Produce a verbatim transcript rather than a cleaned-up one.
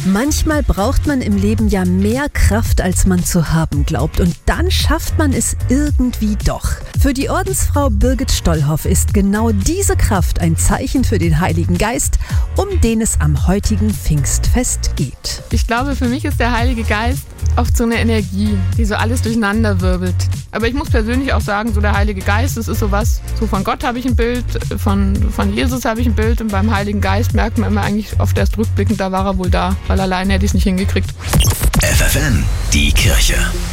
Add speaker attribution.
Speaker 1: Manchmal braucht man im Leben ja mehr Kraft, als man zu haben glaubt. Und dann schafft man es irgendwie doch. Für die Ordensfrau Birgit Stollhoff ist genau diese Kraft ein Zeichen für den Heiligen Geist, um den es am heutigen Pfingstfest geht.
Speaker 2: Ich glaube, für mich ist der Heilige Geist oft so eine Energie, die so alles durcheinander wirbelt. Aber ich muss persönlich auch sagen, so der Heilige Geist, das ist sowas, so von Gott habe ich ein Bild, von, von Jesus habe ich ein Bild und beim Heiligen Geist merkt man immer eigentlich oft erst rückblickend, da war er wohl da, weil alleine hätte ich es nicht hingekriegt.
Speaker 3: F F N, die Kirche.